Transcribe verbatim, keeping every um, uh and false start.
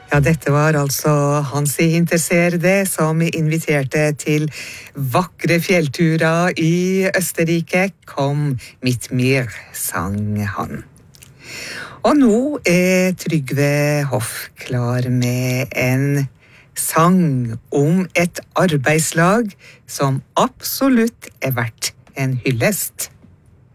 Ja, dette var altså Hansi Hinterseerde som inviterte til vakre fjellturer i Østerrike. Kom mit mir, sang han. Og nå er Trygve Hoff klar med en sang om et arbeidslag som absolutt er verdt en hyllest.